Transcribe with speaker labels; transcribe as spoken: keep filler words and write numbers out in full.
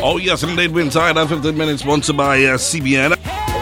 Speaker 1: Oh, yes, indeed. We're inside our fifteen minutes sponsored by uh, C B N.